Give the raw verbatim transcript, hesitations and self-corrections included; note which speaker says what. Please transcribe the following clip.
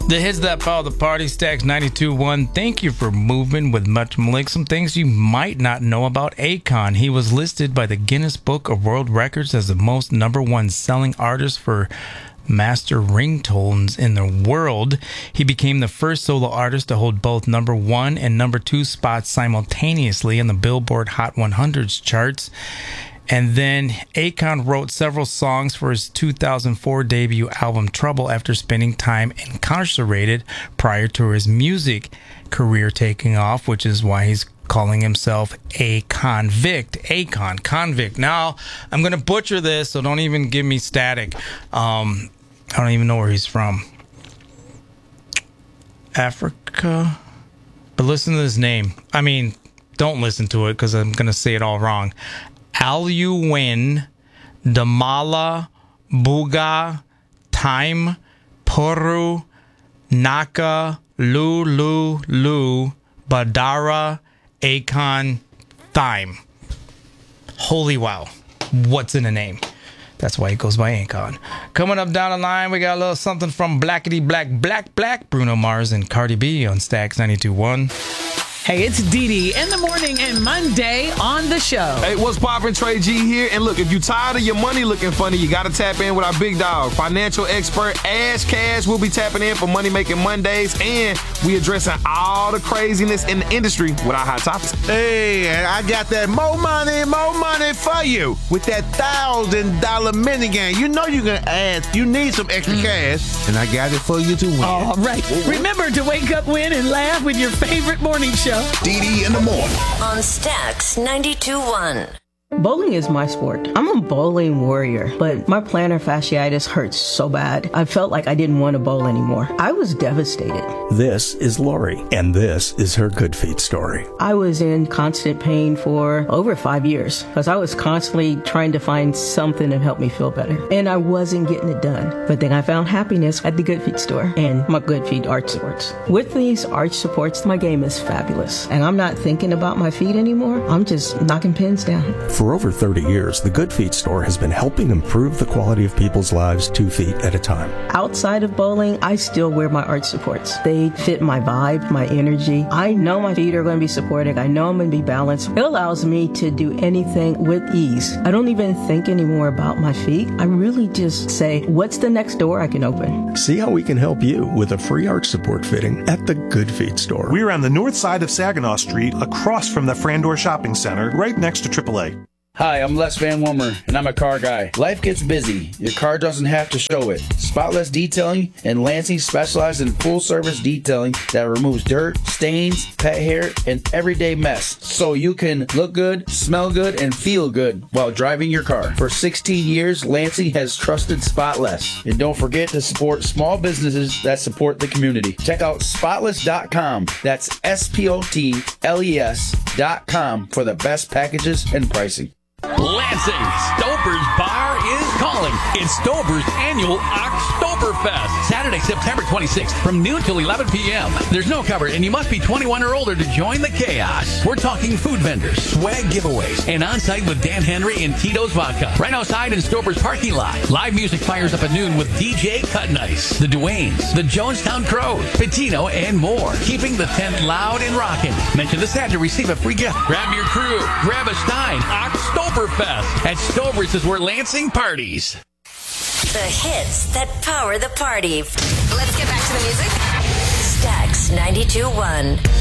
Speaker 1: The hits that follow the party, Stacks ninety-two point one. Thank you for moving with Much Malik. Some things you might not know about Akon. He was listed by the Guinness Book of World Records as the most number one selling artist for master ringtones in the world. He became the first solo artist to hold both number one and number two spots simultaneously in the Billboard Hot one hundreds charts. And then Akon wrote several songs for his two thousand four debut album Trouble after spending time incarcerated prior to his music career taking off, which is why he's calling himself a convict. Akon, convict. Now, I'm going to butcher this, so don't even give me static. Um, I don't even know where he's from. Africa? But listen to his name. I mean, don't listen to it because I'm going to say it all wrong. Aluwin Damala Buga Time Puru Naka Lulu Lu Badara Akon Thyme. Holy wow. What's in a name? That's why he goes by Akon. Coming up down the line, we got a little something from Blackity Black Black Black, Bruno Mars and Cardi B on Stacks ninety-two point one.
Speaker 2: Hey, it's Dee Dee in the morning and Monday on the show.
Speaker 3: Hey, what's poppin'? Trey G here. And look, if you tired of your money looking funny, you got to tap in with our big dog, financial expert Ash Cash. We'll be tapping in for Money Making Mondays, and we addressing all the craziness in the industry with our hot topics.
Speaker 4: Hey, and I got that more money, more money for you with that thousand dollar minigun. You know you're going to ask. You need some extra mm. cash, and I got it for you to win.
Speaker 2: All right.
Speaker 4: Whoa.
Speaker 2: Remember to wake up, win, and laugh with your favorite morning show.
Speaker 5: Dee Dee in the morning.
Speaker 6: On Stacks ninety-two point one.
Speaker 7: Bowling is my sport. I'm a bowling warrior, but my plantar fasciitis hurts so bad. I felt like I didn't want to bowl anymore. I was devastated.
Speaker 8: This is Lori, and this is her Good Feet story.
Speaker 7: I was in constant pain for over five years because I was constantly trying to find something to help me feel better, and I wasn't getting it done. But then I found happiness at the Good Feet store and my Good Feet arch supports. With these arch supports, my game is fabulous, and I'm not thinking about my feet anymore. I'm just knocking pins down.
Speaker 8: For over thirty years, the Good Feet store has been helping improve the quality of people's lives two feet at a time.
Speaker 7: Outside of bowling, I still wear my arch supports. They fit my vibe, my energy. I know my feet are going to be supported. I know I'm going to be balanced. It allows me to do anything with ease. I don't even think anymore about my feet. I really just say, what's the next door I can open?
Speaker 8: See how we can help you with a free arch support fitting at the Good Feet store.
Speaker 9: We're on the north side of Saginaw Street, across from the Frandor Shopping Center, right next to triple A.
Speaker 10: Hi, I'm Les Van Wummer, and I'm a car guy. Life gets busy. Your car doesn't have to show it. Spotless Detailing and Lansing specialize in full-service detailing that removes dirt, stains, pet hair, and everyday mess, so you can look good, smell good, and feel good while driving your car. For sixteen years, Lansing has trusted Spotless. And don't forget to support small businesses that support the community. Check out spotless dot com. That's S P O T L E S dot com for the best packages and pricing.
Speaker 11: Lansing, Stober's Bar is calling. It's Stober's annual Oktoberfest, Saturday, September twenty-sixth, from noon till eleven p.m. There's no cover, and you must be twenty-one or older to join the chaos. We're talking food vendors, swag giveaways, and on-site with Dan Henry and Tito's Vodka. Right outside in Stober's parking lot. Live music fires up at noon with D J Cut Nice, the Duanes, the Jonestown Crows, Patino, and more. Keeping the tent loud and rocking. Mention the set to receive a free gift. Grab your crew. Grab a Stein. Oktoberfest at Stober's is where Lansing parties.
Speaker 6: The hits that power the party. Let's get back to the music. Stacks ninety-two point one.